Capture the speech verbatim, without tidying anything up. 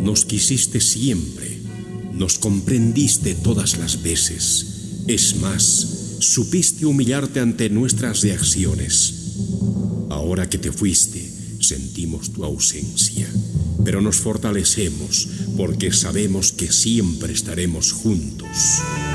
Nos quisiste siempre, nos comprendiste todas las veces. Es más, supiste humillarte ante nuestras reacciones. Ahora que te fuiste, sentimos tu ausencia, pero nos fortalecemos porque sabemos que siempre estaremos juntos.